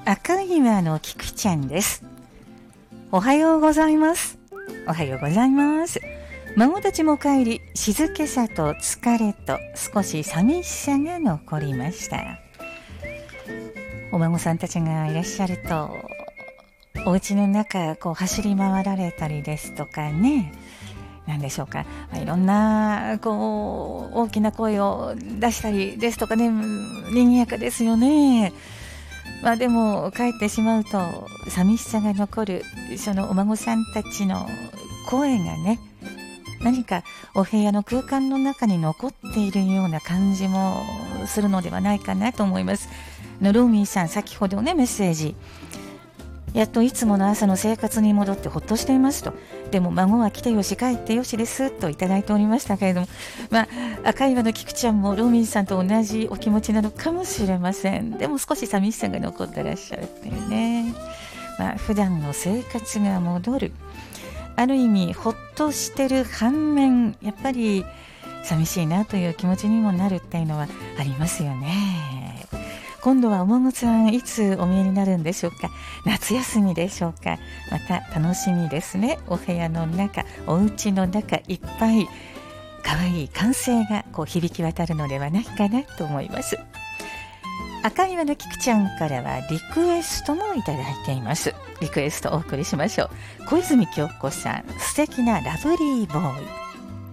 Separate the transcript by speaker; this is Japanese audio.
Speaker 1: 赤岩の菊ちゃんです。おはようございます。おはようございます。孫たちも帰り、静けさと疲れと少し寂しさが残りました。お孫さんたちがいらっしゃると、お家の中走り回られたりですとかね、何でしょうか、いろんな大きな声を出したりですとかね、賑やかですよね。でも帰ってしまうと寂しさが残る、そのお孫さんたちの声がね、何かお部屋の空間の中に残っているような感じもするのではないかなと思います。ローミーさん、先ほどねメッセージ、やっといつもの朝の生活に戻ってほっとしていますと。でも孫は来てよし帰ってよしですといただいておりましたけれども、赤岩の菊ちゃんもローミンさんと同じお気持ちなのかもしれません。でも少し寂しさが残ってらっしゃるっていうね。普段の生活が戻る、ある意味ほっとしてる反面、やっぱり寂しいなという気持ちにもなるっていうのはありますよね。今度はお孫さんいつお見えになるんでしょうか。夏休みでしょうか。また楽しみですね。お部屋の中、お家の中いっぱい可愛い歓声が響き渡るのではないかなと思います。赤岩の菊ちゃんからはリクエストもいただいています。リクエストお送りしましょう。小泉京子さん、素敵なラブリーボーイ。